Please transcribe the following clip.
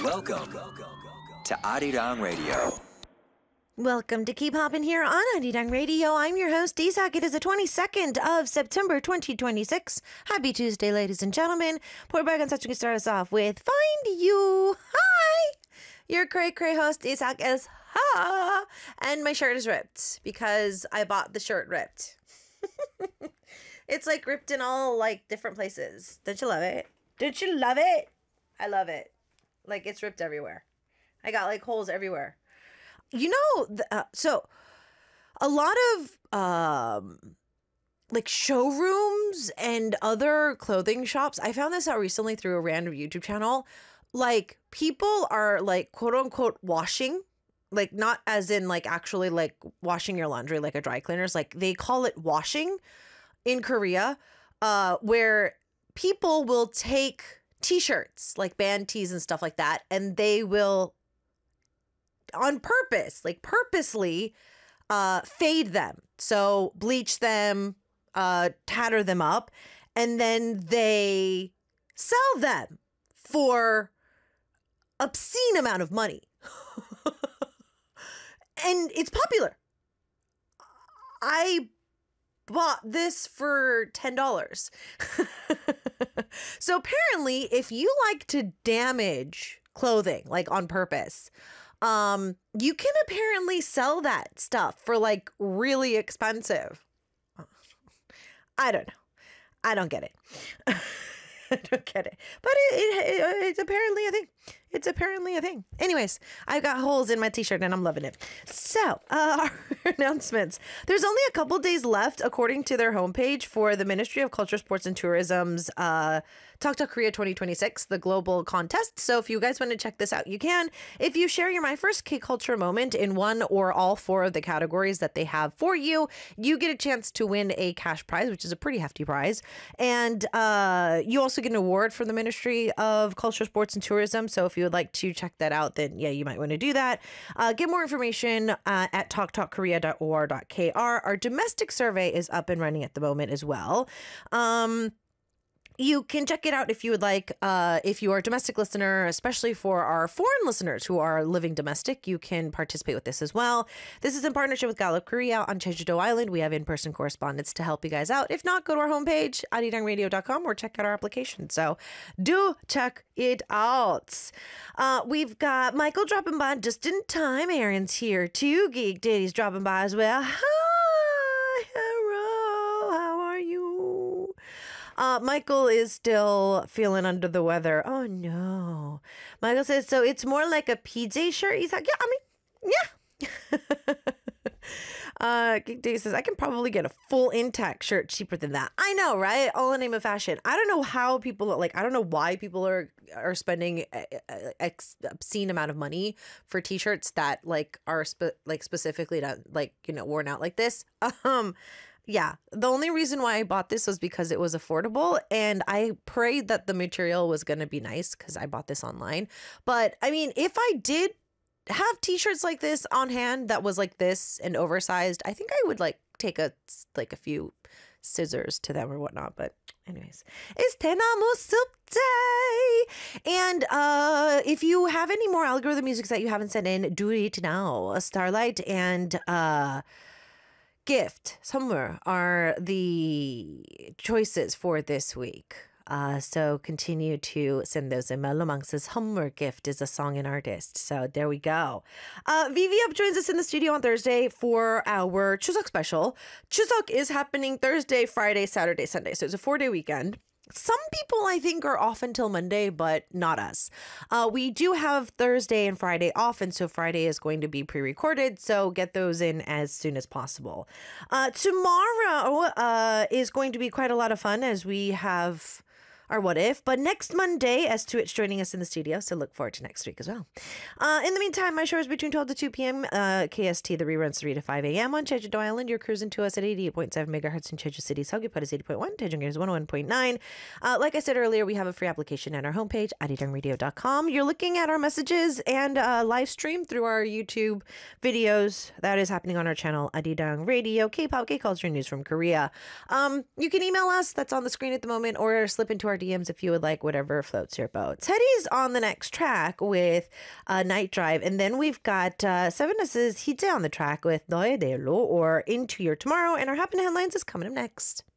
Welcome to Arirang Radio. Welcome to Keep Hoppin' here on Arirang Radio. I'm your host, Isak. It is the 22nd of September, 2026. Happy Tuesday, ladies and gentlemen. Poor Bag and such to start us off with Find You. Hi! Your cray-cray host, Isak, is ha! And my shirt is ripped because I bought the shirt ripped. It's like ripped in all like different places. Don't you love it? Don't you love it? I love it. Like it's ripped everywhere. I got like holes everywhere. You know, so a lot of like showrooms and other clothing shops, I found this out recently through a random YouTube channel. Like people are like quote unquote washing, like not as in like actually like washing your laundry like a dry cleaner's, like they call it washing in Korea, where people will take t-shirts like band tees and stuff like that, and they will on purpose, like purposely fade them. So bleach them, tatter them up, and then they sell them for obscene amount of money. And it's popular. I bought this for $10. So apparently, if you like to damage clothing, like on purpose, you can apparently sell that stuff for like really expensive. I don't know. I don't get it. I don't get it. But it's apparently a thing. It's apparently a thing. Anyways, I've got holes in my t-shirt and I'm loving it. So, our announcements. There's only a couple days left, according to their homepage, for the Ministry of Culture, Sports and Tourism's Talk Talk Korea 2026, the global contest. So if you guys want to check this out, you can. If you share your My First K-Culture moment in one or all four of the categories that they have for you, you get a chance to win a cash prize, which is a pretty hefty prize. And you also get an award from the Ministry of Culture, Sports and Tourism. So if you would like to check that out, then yeah, you might want to do that. Get more information at talktalkkorea.or.kr. Our domestic survey is up and running at the moment as well. You can check it out if you would like. If you are a domestic listener, especially for our foreign listeners who are living domestic, you can participate with this as well. This is in partnership with Gallup Korea on Jeju-do Island. We have in-person correspondence to help you guys out. If not, go to our homepage, arirangradio.com, or check out our application. So do check it out. We've got Michael dropping by just in time. Aaron's here too. Geek Daddy's dropping by as well. Hi, hello, how are you? Michael is still feeling under the weather. Oh no. Michael says, so it's more like a PJ shirt. He's like, yeah, I mean, yeah. Geek Day says, I can probably get a full intact shirt cheaper than that. I know, right? All in the name of fashion. I don't know how people, like, I don't know why people are spending obscene amount of money for t-shirts that like are specifically not like, you know, worn out like this. Yeah, the only reason why I bought this was because it was affordable, and I prayed that the material was going to be nice because I bought this online. But I mean, if I did have t-shirts like this on hand that was like this and oversized, I think I would like take a few scissors to them or whatnot. But anyways, it's Tenamu Soup Day. And if you have any more algorithm music that you haven't sent in, do it now. Starlight and Gift somewhere are the choices for this week. So continue to send those in. Melomang says Homework Gift is a song and artist. So there we go. Vivi Up joins us in the studio on Thursday for our Chuseok special. Chuseok is happening Thursday, Friday, Saturday, Sunday. So it's a 4-day weekend. Some people, I think, are off until Monday, but not us. We do have Thursday and Friday off, and so Friday is going to be pre-recorded, so get those in as soon as possible. Tomorrow is going to be quite a lot of fun as we have our What If, but next Monday, S2H joining us in the studio, so look forward to next week as well. In the meantime, my show is between 12 to 2 p.m. KST, the reruns 3 to 5 a.m. on Jeju-do Island. You're cruising to us at 88.7 megahertz in Jeju City. Seogwipo is 80.1, Daejeon is 101.9. Like I said earlier, we have a free application at our homepage, arirangradio.com. You're looking at our messages and live stream through our YouTube videos. That is happening on our channel, Arirang Radio, K-pop, K-culture news from Korea. You can email us, that's on the screen at the moment, or slip into our our DMs if you would like whatever floats your boat. Teddy's on the next track with Night Drive. And then we've got Seven S's Hide on the track with Noe de Lo or Into Your Tomorrow. And our Happen Headlines is coming up next.